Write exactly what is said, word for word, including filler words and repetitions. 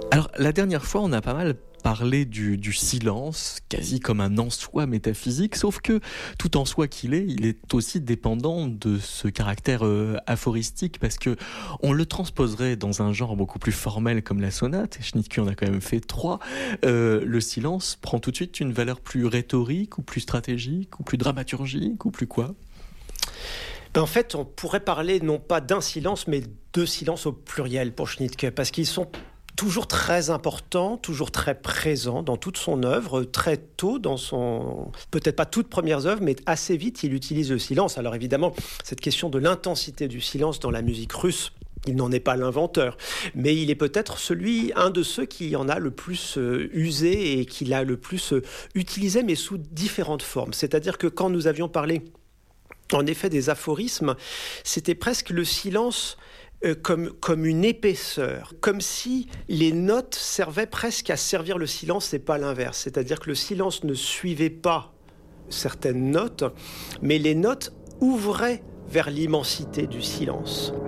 Alors, la dernière fois, on a pas mal parlé du, du silence, quasi comme un en-soi métaphysique, sauf que, tout en soi qu'il est, il est aussi dépendant de ce caractère euh, aphoristique, parce que on le transposerait dans un genre beaucoup plus formel comme la sonate, et Schnittke en a quand même fait trois, euh, le silence prend tout de suite une valeur plus rhétorique, ou plus stratégique, ou plus dramaturgique, ou plus quoi ? Ben en fait, on pourrait parler non pas d'un silence, mais de silence au pluriel pour Schnittke, parce qu'ils sont toujours très important, toujours très présent dans toute son œuvre, très tôt dans son... peut-être pas toutes premières œuvres, mais assez vite, il utilise le silence. Alors évidemment, cette question de l'intensité du silence dans la musique russe, il n'en est pas l'inventeur, mais il est peut-être celui, un de ceux qui en a le plus euh, usé et qui l'a le plus euh, utilisé, mais sous différentes formes. C'est-à-dire que quand nous avions parlé, en effet, des aphorismes, c'était presque le silence Euh, comme, comme une épaisseur, comme si les notes servaient presque à servir le silence et pas l'inverse. C'est-à-dire que le silence ne suivait pas certaines notes, mais les notes ouvraient vers l'immensité du silence.